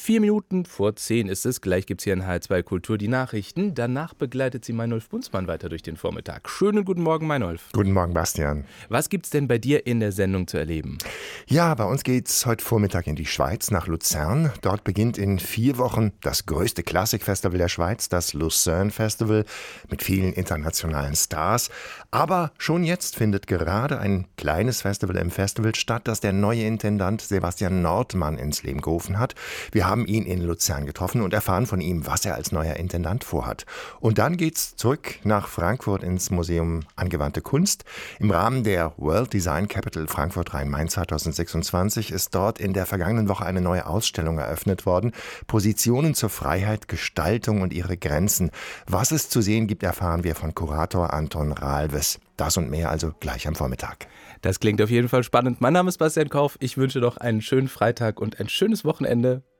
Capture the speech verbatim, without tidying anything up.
Vier Minuten vor zehn ist es. Gleich gibt es hier in H R zwei Kultur die Nachrichten. Danach begleitet sie Meinolf Bunzmann weiter durch den Vormittag. Schönen guten Morgen, Meinolf. Guten Morgen, Bastian. Was gibt's denn bei dir in der Sendung zu erleben? Ja, bei uns geht's heute Vormittag in die Schweiz, nach Luzern. Dort beginnt in vier Wochen das größte Klassikfestival der Schweiz, das Lucerne Festival, mit vielen internationalen Stars. Aber schon jetzt findet gerade ein kleines Festival im Festival statt, das der neue Intendant Sebastian Nordmann ins Leben gerufen hat. Wir haben ihn in Luzern getroffen und erfahren von ihm, was er als neuer Intendant vorhat. Und dann geht's zurück nach Frankfurt ins Museum Angewandte Kunst. Im Rahmen der World Design Capital Frankfurt Rhein-Main zweitausendsechsundzwanzig ist dort in der vergangenen Woche eine neue Ausstellung eröffnet worden. Positionen zur Freiheit, Gestaltung und ihre Grenzen. Was es zu sehen gibt, erfahren wir von Kurator Anton Ralves. Das und mehr also gleich am Vormittag. Das klingt auf jeden Fall spannend. Mein Name ist Bastian Kauf. Ich wünsche doch einen schönen Freitag und ein schönes Wochenende.